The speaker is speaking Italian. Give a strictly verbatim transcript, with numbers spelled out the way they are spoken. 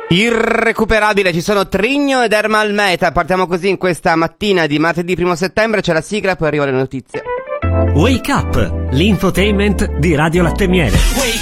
Irrecuperabile, ci sono Trigno ed Ermal Meta. Partiamo così in questa mattina di martedì primo settembre. C'è la sigla, poi arrivano le notizie. Wake Up, l'infotainment di Radio Latte Miele.